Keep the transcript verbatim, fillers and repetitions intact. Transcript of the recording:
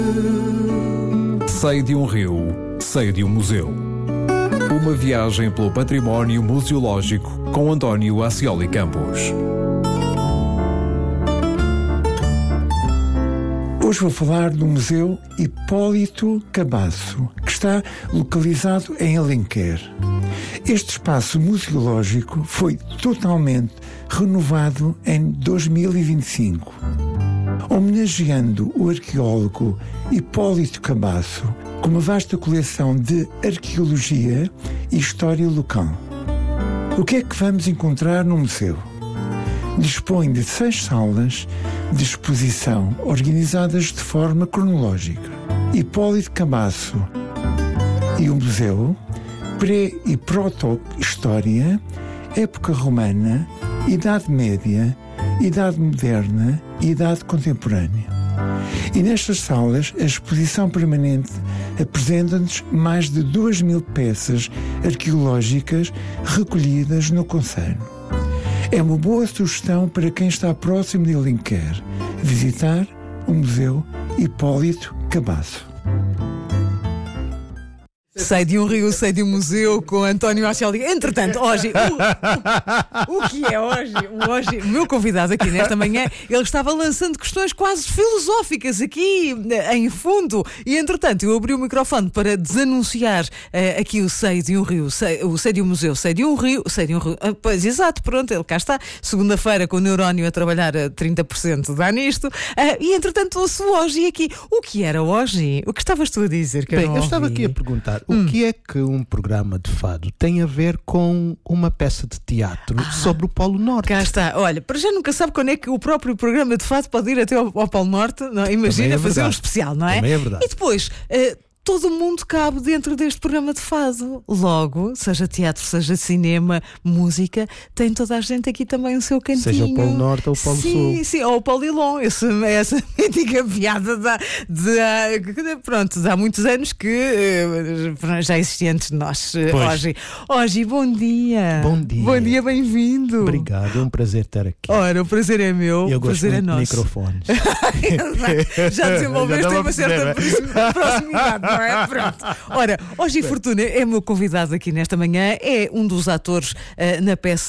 Sei de um rio, sei de um museu. Uma viagem pelo património museológico com António Ascioli Campos. Hoje vou falar do Museu Hipólito Cabasso, que está localizado em Alenquer. Este espaço museológico foi totalmente renovado em dois mil e vinte e cinco, homenageando o arqueólogo Hipólito Cabasso com uma vasta coleção de arqueologia e história local. O que é que vamos encontrar no museu? Dispõe de seis salas de exposição organizadas de forma cronológica. Hipólito Cabasso e o museu, pré- e proto-história, época romana, Idade Média, Idade Moderna e Idade Contemporânea. E nestas salas, a exposição permanente apresenta-nos mais de duas mil peças arqueológicas recolhidas no concelho. É uma boa sugestão para quem está próximo de Alenquer visitar o Museu Hipólito Cabasso. Sei de um rio, sei de um museu com António Ascioli. Entretanto, hoje, o, o que é hoje? O, hoje? o meu convidado aqui nesta manhã, ele estava lançando questões quase filosóficas aqui em fundo. E entretanto, eu abri o microfone para desanunciar uh, aqui o sei de um rio, sei, o sei de um museu, sei de um rio, sei de um rio. Uh, pois, exato, pronto, ele cá está. Segunda-feira com o neurónio a trabalhar a trinta por cento dá nisto. Uh, e entretanto, ouço hoje aqui. O que era hoje? O que estavas tu a dizer? Que Bem, eu, eu estava aqui a perguntar. O hum. que é que um programa de fado tem a ver com uma peça de teatro ah, sobre o Polo Norte? Cá está. Olha, para já nunca sabe quando é que o próprio programa de fado pode ir até ao, ao Polo Norte. Não? Imagina é fazer um especial, não é? Também é verdade. E depois... Uh, todo mundo cabe dentro deste programa de fado. Logo, seja teatro, seja cinema, música, tem toda a gente aqui também o seu cantinho. Seja o Polo Norte ou o Polo sim, Sul. Sim, sim, ou o Polo Ilon. Essa, essa mítica piada de, de, de, pronto, de há muitos anos que já existia antes de nós. Hoje, hoje, bom dia. Bom dia. Bom dia, bem-vindo. Obrigado, é um prazer estar aqui. Ora, o prazer é meu, eu o prazer é nosso. Microfones. Já desenvolveste uma certa proximidade. Não é? Pronto. Ora, hoje Fortuna é meu convidado aqui nesta manhã, é um dos atores uh, na peça